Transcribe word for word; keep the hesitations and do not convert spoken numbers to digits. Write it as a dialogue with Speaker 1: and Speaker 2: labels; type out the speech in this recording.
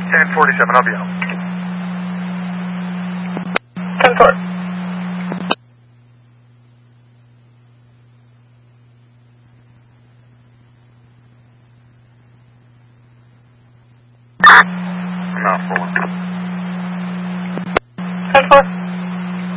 Speaker 1: ten forty-seven, I'll be out.
Speaker 2: ten four.
Speaker 1: I'm out for one.
Speaker 2: ten four.